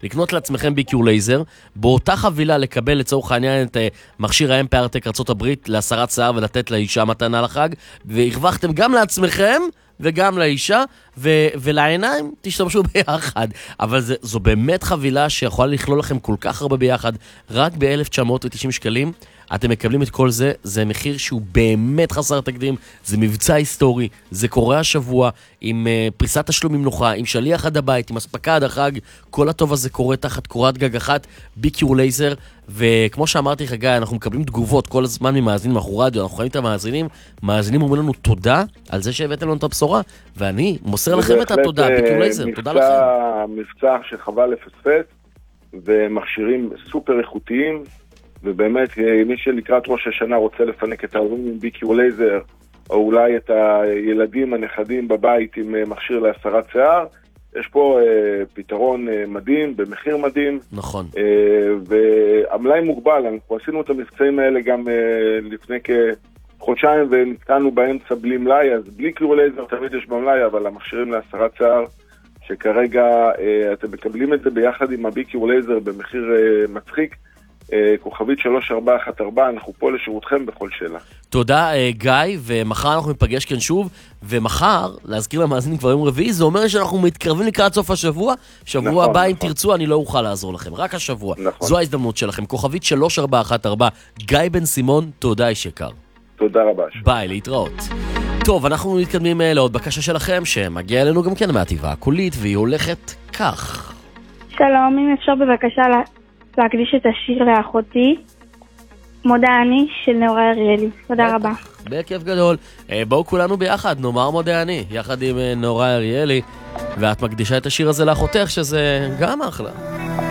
לקנות לעצמכם ביקור לייזר, באותה חבילה לקבל לצורך העניין את מכשיר ה-MPRTech ארצות הברית להסרת שיער ולתת לאישה מתנה לחג, והרווחתם גם לעצמכם וגם לאישה, ולעיניים תשתמשו ביחד. אבל זו באמת חבילה שיכולה לכלול לכם כל כך הרבה ביחד, רק ב-1990 שקלים. אתם מקבלים את כל זה, זה מחיר שהוא באמת חסר תקדים, זה מבצע היסטורי, זה קורה השבוע, עם פריסת תשלומים נוחה, עם שליח עד הבית, עם הספקה עד החג, כל הטוב הזה קורה תחת קורת גג אחת, ביקור לייזר, וכמו שאמרתי חגי, אנחנו מקבלים תגובות כל הזמן ממאזינים, אנחנו רדיו, אנחנו חיים את המאזינים, מאזינים אומרים לנו תודה על זה שהבאתם לנו את הבשורה, ואני מוסר לכם את התודה, ביקור לייזר, תודה לכם. מבצע שחבל לפספס, ומכשירים סופר איכותיים, ובאמת, מי שלקראת ראש השנה רוצה לפנק את ההורים עם ביקור לייזר, או אולי את הילדים הנכדים בבית עם מכשיר להסרת שיער, יש פה פתרון מדהים, במחיר מדהים. נכון. והמלאי מוגבל, אנחנו עשינו את המבצעים האלה גם לפני כחודשיים, ונתקענו באמצע בלי מלאי, אז בלי ביקור לייזר תמיד יש במלאי, אבל המכשירים להסרת שיער, שכרגע אתם מקבלים את זה ביחד עם הביקור לייזר במחיר מצחיק, כוכבית 3414, אנחנו פה לשירותכם בכל שאלה. תודה גיא, ומחר אנחנו נפגש כאן שוב, ומחר, להזכיר למאזינים כבר יום רביעי, זה אומר שאנחנו מתקרבים לקראת סוף השבוע, שבוע הבא אם תרצו אני לא אוכל לעזור לכם, רק השבוע. זו ההזדמנות שלכם, כוכבית 3414, גיא בן סימון, תודה איש יקר. תודה רבה. ביי, להתראות. טוב, אנחנו מתקדמים לעוד בקשה שלכם, שמגיע אלינו גם כן מהטבעה הקולית, והיא הולכת כך. שלום, אם אפשר בבקשה להקדיש את השיר לאחותי, מודה אני של נאורה אריאלי. תודה רבה. בכיף גדול. בואו כולנו ביחד, נאמר מודה אני, יחד עם נאורה אריאלי, ואת מקדישה את השיר הזה לאחותך, שזה גם אחלה.